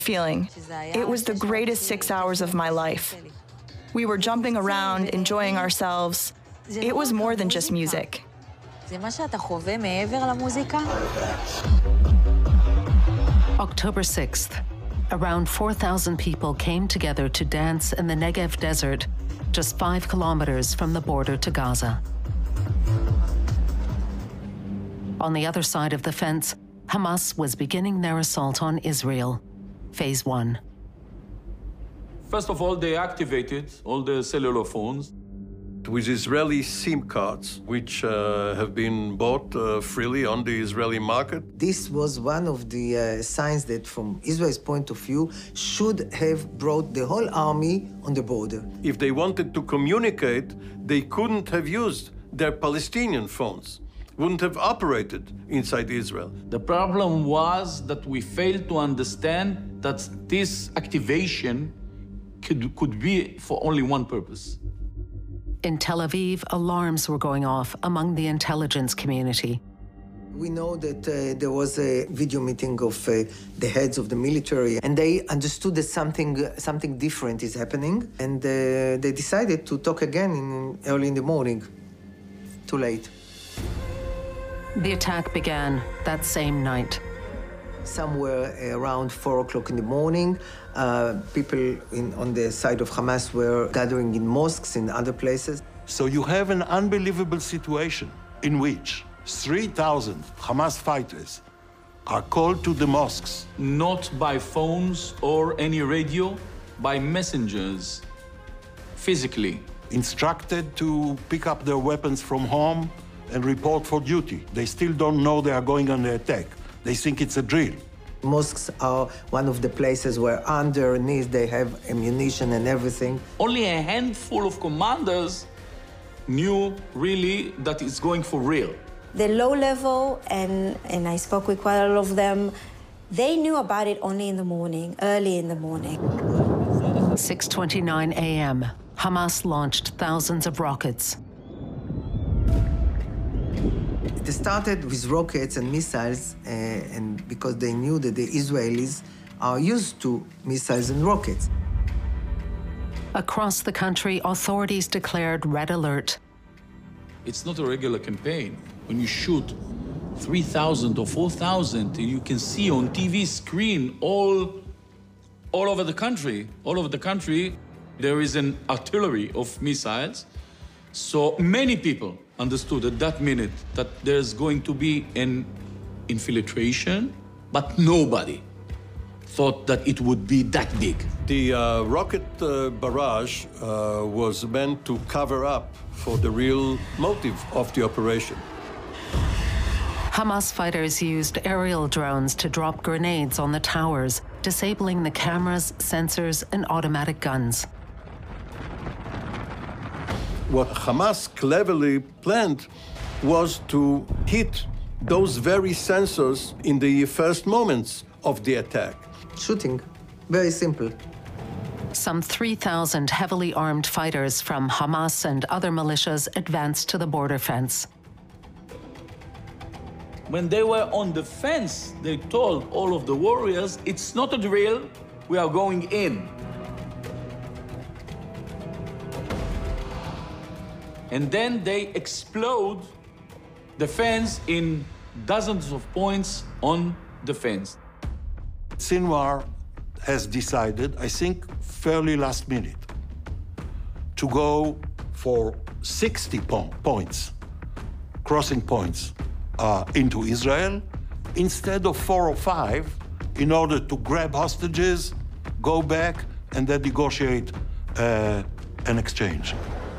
feeling. It was the greatest 6 hours of my life. We were jumping around, enjoying ourselves. It was more than just music. October 6th, around 4,000 people came together to dance in the Negev desert, just 5 kilometers from the border to Gaza. On the other side of the fence, Hamas was beginning their assault on Israel. Phase 1. First of all, they activated all the cellular phones. With Israeli SIM cards, which have been bought freely on the Israeli market. This was one of the signs that, from Israel's point of view, should have brought the whole army on the border. If they wanted to communicate, they couldn't have used their Palestinian phones, wouldn't have operated inside Israel. The problem was that we failed to understand that this activation could be for only one purpose. In Tel Aviv, alarms were going off among the intelligence community. We know that there was a video meeting of the heads of the military, and they understood that something different is happening, and they decided to talk again early in the morning. Too late. The attack began that same night. Somewhere around 4 o'clock in the morning, people on the side of Hamas were gathering in mosques and other places. So you have an unbelievable situation in which 3,000 Hamas fighters are called to the mosques. Not by phones or any radio, by messengers, physically. Instructed to pick up their weapons from home and report for duty. They still don't know they are going on the attack. They think it's a drill. Mosques are one of the places where underneath they have ammunition and everything. Only a handful of commanders knew really that it's going for real. The low level, and I spoke with quite a lot of them, they knew about it only in the morning, early in the morning. 6:29 a.m., Hamas launched thousands of rockets. They started with rockets and missiles, and because they knew that the Israelis are used to missiles and rockets. Across the country, authorities declared red alert. It's not a regular campaign. When you shoot 3,000 or 4,000, you can see on TV screen all over the country, there is an artillery of missiles. So many people understood at that minute that there's going to be an infiltration, but nobody thought that it would be that big. The rocket barrage was meant to cover up for the real motive of the operation. Hamas fighters used aerial drones to drop grenades on the towers, disabling the cameras, sensors, and automatic guns. What Hamas cleverly planned was to hit those very sensors in the first moments of the attack. Shooting, very simple. Some 3,000 heavily armed fighters from Hamas and other militias advanced to the border fence. When they were on the fence, they told all of the warriors, it's not a drill, we are going in. And then they explode the fence in dozens of points on the fence. Sinwar has decided, I think fairly last minute, to go for 60 points, crossing points, into Israel, instead of 4 or 5, in order to grab hostages, go back, and then negotiate an exchange.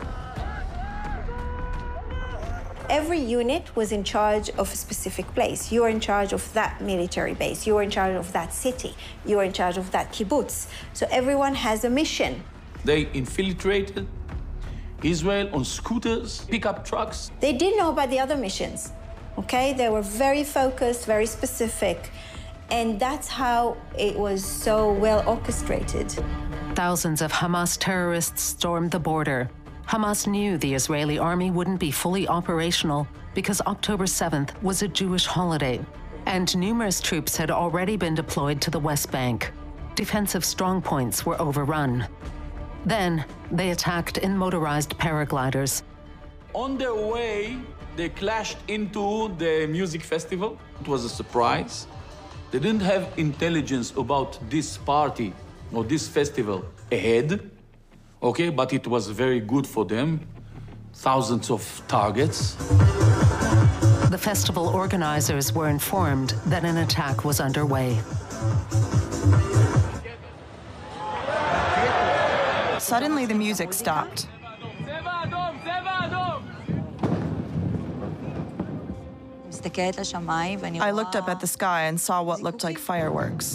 Every unit was in charge of a specific place. You are in charge of that military base. You are in charge of that city. You are in charge of that kibbutz. So everyone has a mission. They infiltrated Israel on scooters, pickup trucks. They didn't know about the other missions, okay? They were very focused, very specific. And that's how it was so well orchestrated. Thousands of Hamas terrorists stormed the border. Hamas knew the Israeli army wouldn't be fully operational because October 7th was a Jewish holiday, and numerous troops had already been deployed to the West Bank. defensive strongpoints were overrun. Then, they attacked in motorized paragliders. On their way, they clashed into the music festival. It was a surprise. They didn't have intelligence about this party or this festival ahead, okay, but it was very good for them. Thousands of targets. The festival organizers were informed that an attack was underway. Suddenly, the music stopped. I looked up at the sky and saw what looked like fireworks.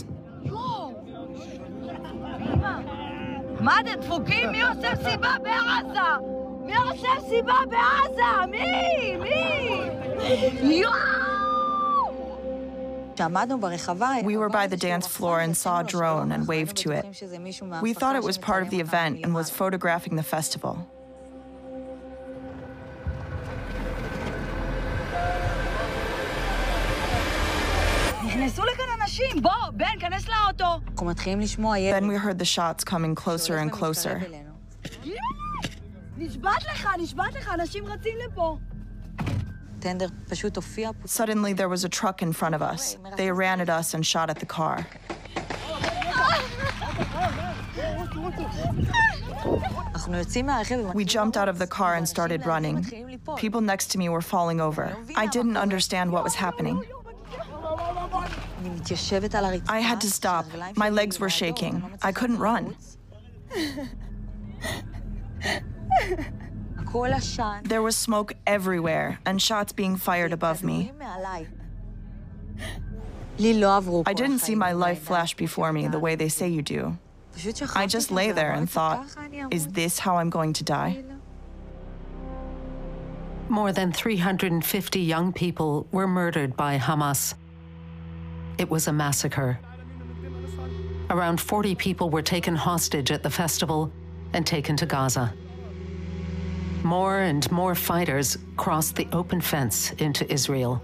We were by the dance floor and saw a drone and waved to it. We thought it was part of the event and was photographing the festival. Then we heard the shots coming closer and closer. Suddenly, there was a truck in front of us. They ran at us and shot at the car. We jumped out of the car and started running. People next to me were falling over. I didn't understand what was happening. I had to stop. My legs were shaking. I couldn't run. There was smoke everywhere and shots being fired above me. I didn't see my life flash before me the way they say you do. I just lay there and thought, is this how I'm going to die? More than 350 young people were murdered by Hamas. It was a massacre. Around 40 people were taken hostage at the festival and taken to Gaza. More and more fighters crossed the open fence into Israel.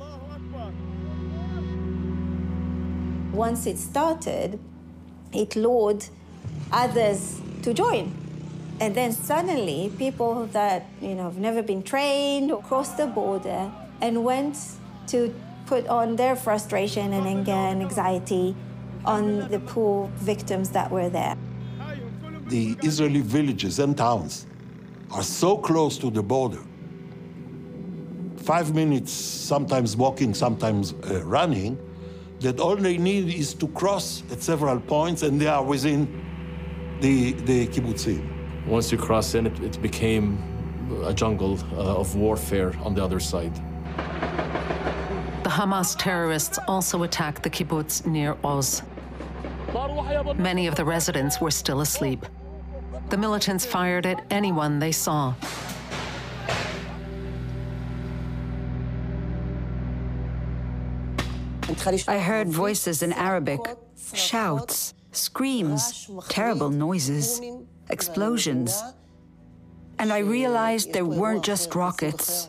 Once it started, it lured others to join. And then suddenly, people that have never been trained crossed the border and went to put on their frustration and anger and anxiety on the poor victims that were there. The Israeli villages and towns are so close to the border. 5 minutes, sometimes walking, sometimes running, that all they need is to cross at several points and they are within the kibbutzim. Once you cross in, it became a jungle of warfare on the other side. The Hamas terrorists also attacked the kibbutz near Oz. Many of the residents were still asleep. The militants fired at anyone they saw. I heard voices in Arabic, shouts, screams, terrible noises, explosions. And I realized there weren't just rockets.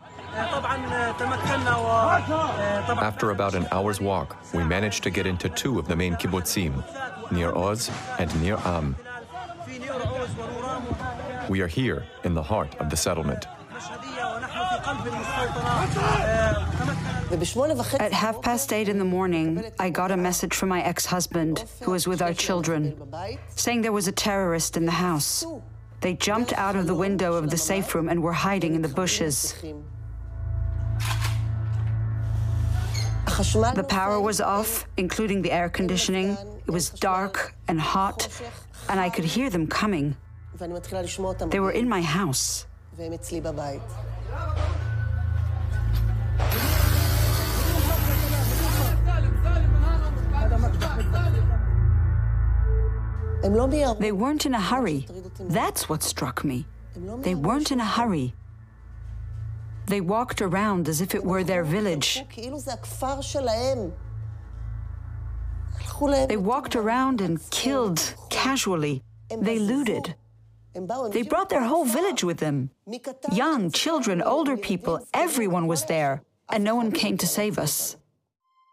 After about an hour's walk, we managed to get into 2 of the main kibbutzim, near Oz and near Am. We are here in the heart of the settlement. At 8:30 in the morning, I got a message from my ex-husband, who was with our children, saying there was a terrorist in the house. They jumped out of the window of the safe room and were hiding in the bushes. The power was off, including the air conditioning. It was dark and hot, and I could hear them coming. They were in my house. They weren't in a hurry. That's what struck me. They weren't in a hurry. They walked around as if it were their village. They walked around and killed casually. They looted. They brought their whole village with them. Young, children, older people, everyone was there, and no one came to save us.